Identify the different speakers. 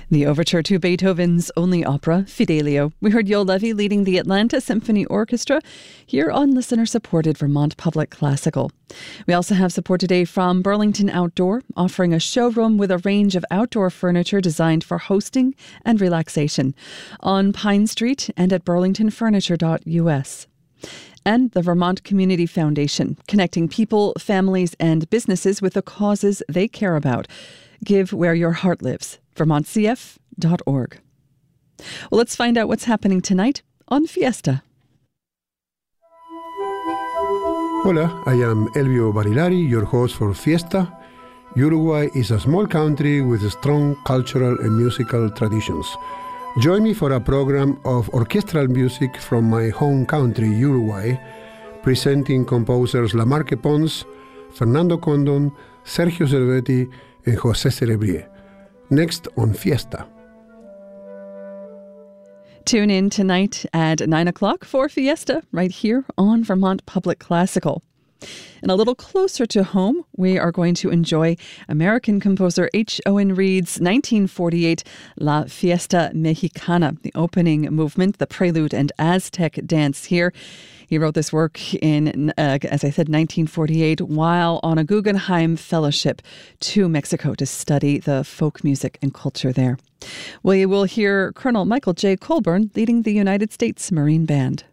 Speaker 1: The overture to Beethoven's only opera, Fidelio. We heard Yo Levy leading the Atlanta Symphony Orchestra here on listener-supported Vermont Public Classical. We also have support today from Burlington Outdoor, offering a showroom with a range of outdoor furniture designed for hosting and relaxation on Pine Street and at burlingtonfurniture.us. And the Vermont Community Foundation, connecting people, families, and businesses with the causes they care about. Give where your heart lives. VermontCF.org. Well, let's find out what's happening tonight on Fiesta.
Speaker 2: Hola, I am Elvio Barilari, your host for Fiesta. Uruguay is a small country with strong cultural and musical traditions. Join me for a program of orchestral music from my home country, Uruguay, presenting composers Lamarque Pons, Fernando Condon, Sergio Cervetti, and José Cerebrier. Next on Fiesta.
Speaker 1: Tune in tonight at 9 o'clock for Fiesta right here on Vermont Public Classical. And a little closer to home, we are going to enjoy American composer H. Owen Reed's 1948 La Fiesta Mexicana, the opening movement, the prelude and Aztec dance here. He wrote this work in, as I said, 1948, while on a Guggenheim Fellowship to Mexico to study the folk music and culture there. We will hear Colonel Michael J. Colburn leading the United States Marine Band.